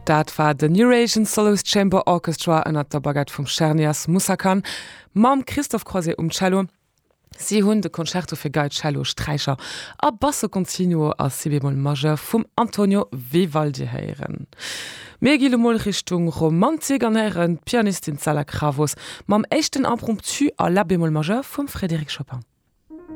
Dat war de Eurasian Soloist Chamber Orchestra ënner der Bagat vum Chernias Musakan, mam Christoph Croiset Cello. Sie hunn de Concerto fir Geit Cello Streicher a Basso Continuo as Si-bemol Majeur vum Antonio Vivaldi heieren. Megilmoll Richtung Romantik an Herren Pianistin Sala Kravos mam echten Impromptu a La Bemol Majeur vum Frédéric Chopin.